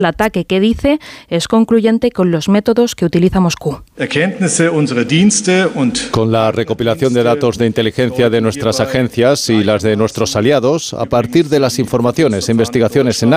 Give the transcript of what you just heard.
El ataque, que dice, es concluyente con los métodos que utiliza Moscú. Con la recopilación de datos de inteligencia de nuestras agencias y las de nuestros aliados, a partir de las informaciones e investigaciones en